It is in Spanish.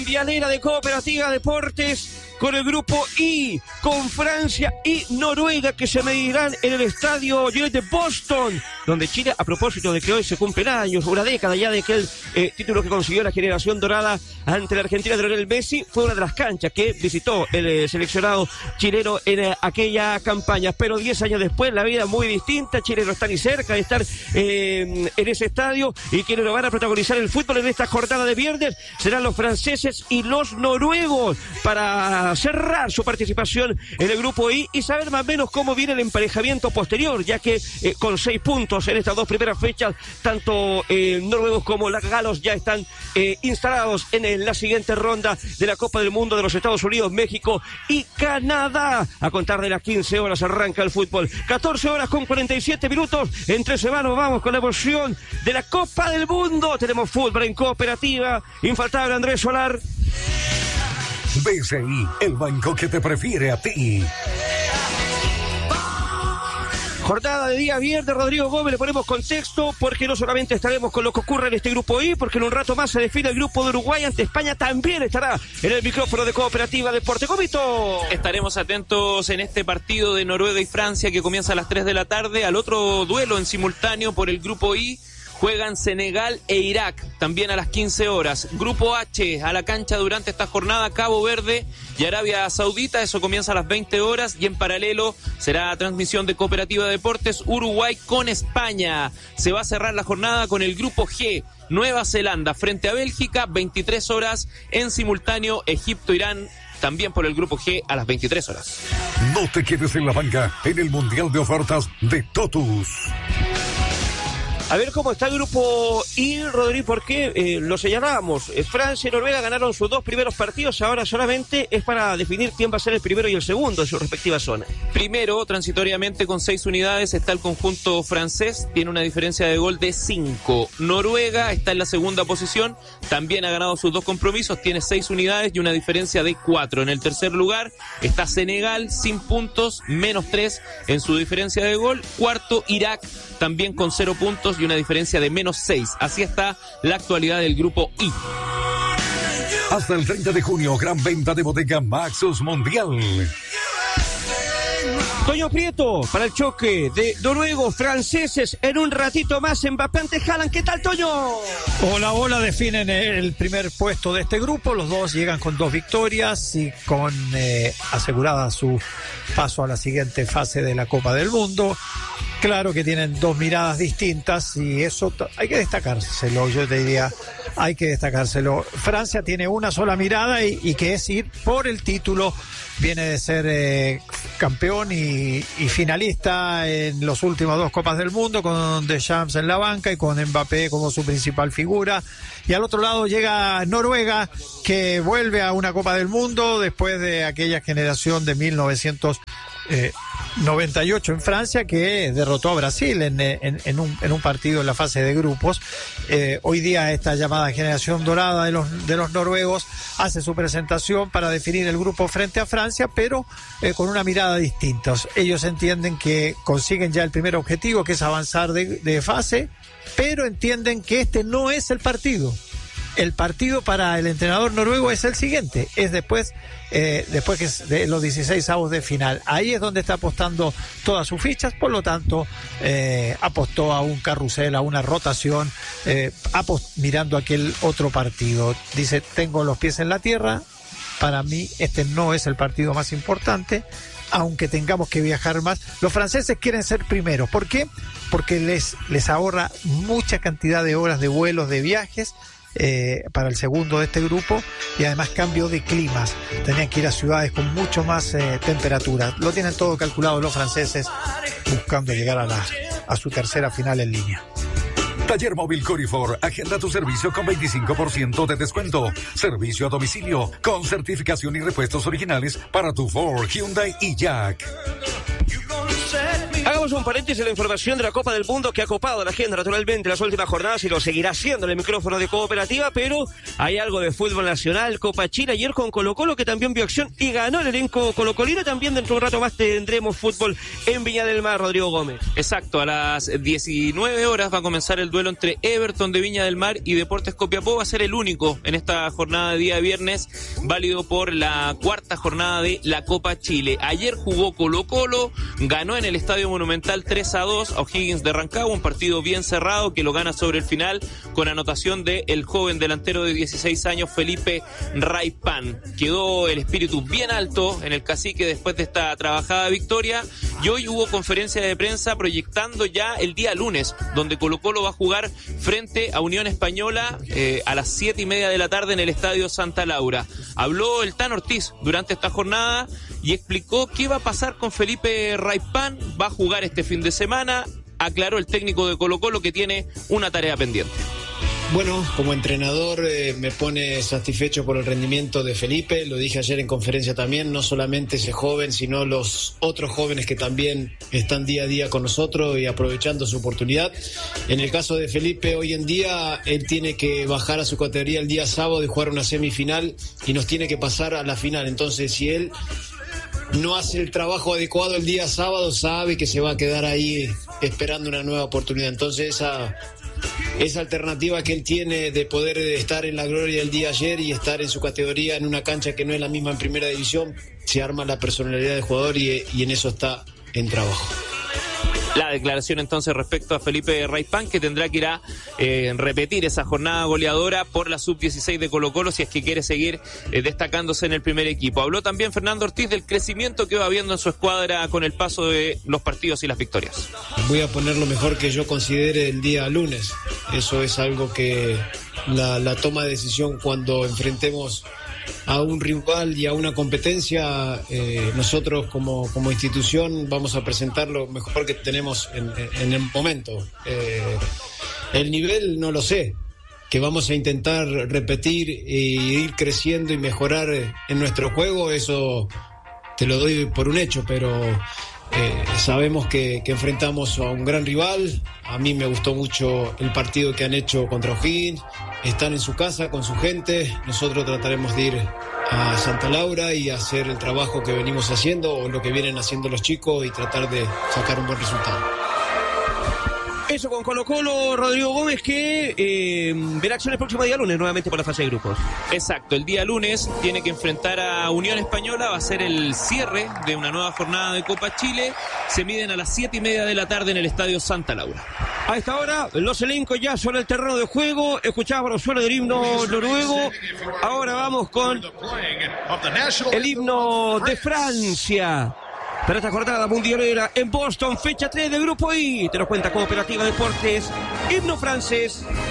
Vialera de Cooperativa Deportes con el grupo I, con Francia y Noruega, que se medirán en el estadio Gillette de Boston, donde Chile, a propósito de que hoy se cumplen años, una década ya de que el título que consiguió la generación dorada ante la Argentina de Lionel Messi, fue una de las canchas que visitó el seleccionado chileno en aquella campaña. Pero 10 años después, la vida muy distinta. Chile no está ni cerca de estar en ese estadio, y quienes lo van a protagonizar el fútbol en esta jornada de viernes serán los franceses y los noruegos, para cerrar su participación en el grupo I y saber más o menos cómo viene el emparejamiento posterior, ya que con 6 puntos en estas dos primeras fechas, tanto noruegos como los galos ya están instalados en la siguiente ronda de la Copa del Mundo de los Estados Unidos, México y Canadá. A contar de las 15 horas arranca el fútbol. 14 horas con 47 minutos. En 13 manos vamos con la emoción de la Copa del Mundo. Tenemos fútbol en Cooperativa. Infaltable Andrés Solar. BCI, el banco que te prefiere a ti. Jornada de día viernes, Rodrigo Gómez, le ponemos contexto porque no solamente estaremos con lo que ocurre en este grupo I, porque en un rato más se define el grupo de Uruguay ante España, también estará en el micrófono de Cooperativa Deporte. Comito. Estaremos atentos en este partido de Noruega y Francia que comienza a las 3 de la tarde, al otro duelo en simultáneo por el grupo I. Juegan Senegal e Irak, también a las 15 horas. Grupo H, a la cancha durante esta jornada, Cabo Verde y Arabia Saudita. Eso comienza a las 20 horas. Y en paralelo será transmisión de Cooperativa Deportes, Uruguay con España. Se va a cerrar la jornada con el Grupo G, Nueva Zelanda frente a Bélgica, 23 horas. En simultáneo, Egipto-Irán, también por el Grupo G a las 23 horas. No te quedes en la banca en el Mundial de Ofertas de Totus. A ver cómo está el grupo I, Rodrigo, porque lo señalábamos. Francia y Noruega ganaron sus 2 primeros partidos, ahora solamente es para definir quién va a ser el primero y el segundo en su respectiva zona. Primero, transitoriamente con 6 unidades, está el conjunto francés, tiene una diferencia de gol de 5. Noruega está en la segunda posición, también ha ganado sus 2 compromisos, tiene 6 unidades y una diferencia de 4. En el tercer lugar está Senegal, sin puntos, -3 en su diferencia de gol. Cuarto, Irak, también con 0 puntos y una diferencia de -6. Así está la actualidad del grupo I. Hasta el 30 de junio, gran venta de bodega Maxus Mundial. Toño Prieto para el choque de noruegos, franceses. En un ratito más, Mbappé ante Haaland. ¿Qué tal, Toño? Hola, definen el primer puesto de este grupo. Los dos llegan con 2 victorias y con asegurada su paso a la siguiente fase de la Copa del Mundo. Claro que tienen 2 miradas distintas y eso hay que destacárselo, yo te diría, hay que destacárselo. Francia tiene una sola mirada y que es ir por el título. Viene de ser campeón y finalista en los últimos 2 Copas del Mundo, con Deschamps en la banca y con Mbappé como su principal figura. Y al otro lado llega Noruega, que vuelve a una Copa del Mundo después de aquella generación de 1998 en Francia, que derrotó a Brasil en un partido en la fase de grupos. Hoy día esta llamada generación dorada de los noruegos hace su presentación para definir el grupo frente a Francia, pero con una mirada distinta. Ellos entienden que consiguen ya el primer objetivo, que es avanzar de fase, pero entienden que este no es el partido. El partido para el entrenador noruego es el siguiente, es después que es de los 16avos de final. Ahí es donde está apostando todas sus fichas, por lo tanto apostó a un carrusel, a una rotación, mirando aquel otro partido. Dice, tengo los pies en la tierra, para mí este no es el partido más importante, aunque tengamos que viajar más. Los franceses quieren ser primeros. ¿Por qué? Porque les ahorra mucha cantidad de horas de vuelos, de viajes, para el segundo de este grupo, y además cambio de climas, tenían que ir a ciudades con mucho más temperatura. Lo tienen todo calculado los franceses, buscando llegar a su tercera final en línea. Taller Móvil Corifor, agenda tu servicio con 25% de descuento. Servicio a domicilio con certificación y repuestos originales para tu Ford, Hyundai y Jack. Hagamos hagamos un paréntesis en la información de la Copa del Mundo que ha copado la agenda naturalmente las últimas jornadas y lo seguirá haciendo en el micrófono de Cooperativa, pero hay algo de fútbol nacional, Copa Chile, ayer con Colo-Colo que también vio acción y ganó el elenco colocolino. También dentro de un rato más tendremos fútbol en Viña del Mar, Rodrigo Gómez. Exacto, a las 19 horas va a comenzar el duelo entre Everton de Viña del Mar y Deportes Copiapó. Va a ser el único en esta jornada de día de viernes, válido por la cuarta jornada de la Copa Chile. Ayer jugó Colo-Colo, ganó en el Estadio Monumental 3-2 a O'Higgins de Rancagua, un partido bien cerrado que lo gana sobre el final con anotación de el joven delantero de 16 años Felipe Raipán. Quedó el espíritu bien alto en el Cacique después de esta trabajada victoria y hoy hubo conferencia de prensa proyectando ya el día lunes, donde Colo-Colo va a jugar frente a Unión Española a las 7:30 de la tarde en el Estadio Santa Laura. Habló el Tan Ortiz durante esta jornada y explicó qué va a pasar con Felipe Raipán. Va a jugar este fin de semana. Aclaró el técnico de Colo-Colo que tiene una tarea pendiente. Bueno, como entrenador me pone satisfecho por el rendimiento de Felipe, lo dije ayer en conferencia también, no solamente ese joven, sino los otros jóvenes que también están día a día con nosotros y aprovechando su oportunidad. En el caso de Felipe, hoy en día, él tiene que bajar a su categoría el día sábado y jugar una semifinal y nos tiene que pasar a la final. Entonces, si él no hace el trabajo adecuado el día sábado, sabe que se va a quedar ahí esperando una nueva oportunidad. Entonces, esa alternativa que él tiene de poder estar en la gloria del día ayer y estar en su categoría en una cancha que no es la misma en primera división, se arma la personalidad del jugador y en eso está en trabajo. La declaración entonces respecto a Felipe Raipán, que tendrá que ir a repetir esa jornada goleadora por la sub-16 de Colo-Colo si es que quiere seguir destacándose en el primer equipo. Habló también Fernando Ortiz del crecimiento que va viendo en su escuadra con el paso de los partidos y las victorias. Voy a poner lo mejor que yo considere el día lunes. Eso es algo que la toma de decisión cuando enfrentemos a un rival y a una competencia, nosotros como institución vamos a presentar lo mejor que tenemos en el momento. El nivel no lo sé, que vamos a intentar repetir e ir creciendo y mejorar en nuestro juego, eso te lo doy por un hecho, pero sabemos que enfrentamos a un gran rival. A mí me gustó mucho el partido que han hecho contra O'Higgins. Están en su casa con su gente. Nosotros trataremos de ir a Santa Laura y hacer el trabajo que venimos haciendo o lo que vienen haciendo los chicos y tratar de sacar un buen resultado. Eso con Colo-Colo, Rodrigo Gómez, que verá acción el próximo día lunes nuevamente por la fase de grupos. Exacto, el día lunes tiene que enfrentar a Unión Española, va a ser el cierre de una nueva jornada de Copa Chile. Se miden a las 7:30 de la tarde en el Estadio Santa Laura. A esta hora, los elencos ya sobre el terreno de juego. Escuchábamos los suelos del himno noruego. Ahora vamos con el himno de Francia. Para esta jornada mundialera en Boston, fecha 3 del Grupo I. Te lo cuenta Cooperativa Deportes, himno francés.